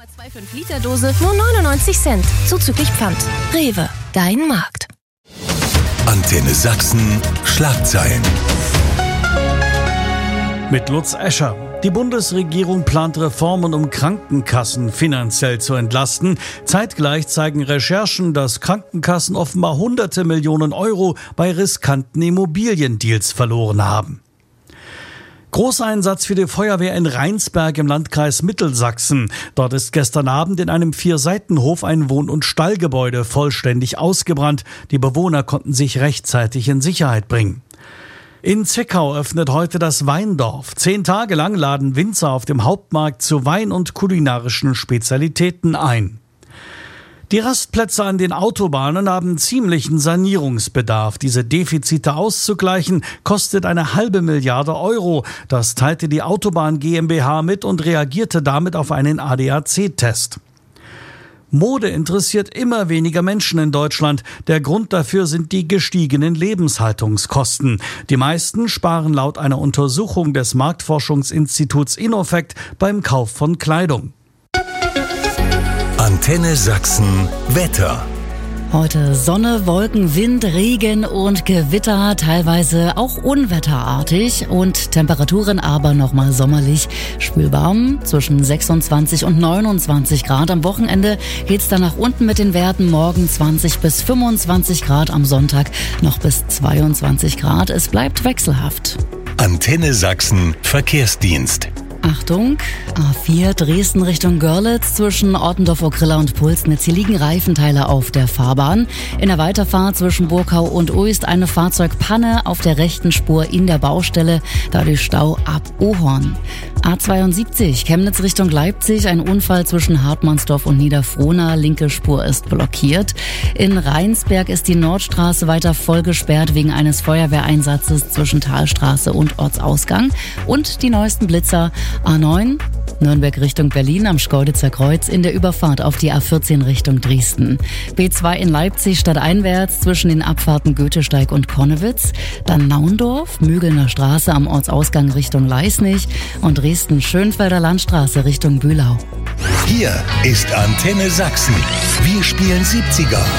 2 5-Liter-Dose nur 99 Cent, zuzüglich Pfand. Rewe, dein Markt. Antenne Sachsen, Schlagzeilen. Mit Lutz Escher. Die Bundesregierung plant Reformen, um Krankenkassen finanziell zu entlasten. Zeitgleich zeigen Recherchen, dass Krankenkassen offenbar hunderte Millionen Euro bei riskanten Immobiliendeals verloren haben. Großeinsatz für die Feuerwehr in Rheinsberg im Landkreis Mittelsachsen. Dort ist gestern Abend in einem 4-Seitenhof ein Wohn- und Stallgebäude vollständig ausgebrannt. Die Bewohner konnten sich rechtzeitig in Sicherheit bringen. In Zwickau öffnet heute das Weindorf. 10 Tage lang laden Winzer auf dem Hauptmarkt zu Wein und kulinarischen Spezialitäten ein. Die Rastplätze an den Autobahnen haben ziemlichen Sanierungsbedarf. Diese Defizite auszugleichen, kostet 1,5 Milliarde Euro. Das teilte die Autobahn GmbH mit und reagierte damit auf einen ADAC-Test. Mode interessiert immer weniger Menschen in Deutschland. Der Grund dafür sind die gestiegenen Lebenshaltungskosten. Die meisten sparen laut einer Untersuchung des Marktforschungsinstituts Innofect beim Kauf von Kleidung. Antenne Sachsen, Wetter. Heute Sonne, Wolken, Wind, Regen und Gewitter, teilweise auch unwetterartig und Temperaturen aber nochmal sommerlich. Schwülwarm zwischen 26 und 29 Grad. Am Wochenende geht's dann nach unten mit den Werten. Morgen 20 bis 25 Grad, am Sonntag noch bis 22 Grad. Es bleibt wechselhaft. Antenne Sachsen, Verkehrsdienst. Achtung, A4 Dresden Richtung Görlitz zwischen Ortendorf-Okrilla und Pulsnitz. Hier liegen Reifenteile auf der Fahrbahn. In der Weiterfahrt zwischen Burkau und Uist eine Fahrzeugpanne auf der rechten Spur in der Baustelle, dadurch Stau ab Ohorn. A72 Chemnitz Richtung Leipzig, ein Unfall zwischen Hartmannsdorf und Niederfrohna, linke Spur ist blockiert. In Rheinsberg ist die Nordstraße weiter voll gesperrt wegen eines Feuerwehreinsatzes zwischen Talstraße und Ortsausgang. Und die neuesten Blitzer: A9 Nürnberg Richtung Berlin am Schkeuditzer Kreuz in der Überfahrt auf die A14 Richtung Dresden. B2 in Leipzig stadteinwärts zwischen den Abfahrten Goethesteig und Konnewitz. Dann Naundorf, Mügelner Straße am Ortsausgang Richtung Leisnig und Dresden Schönfelder Landstraße Richtung Bühlau. Hier ist Antenne Sachsen. Wir spielen 70er.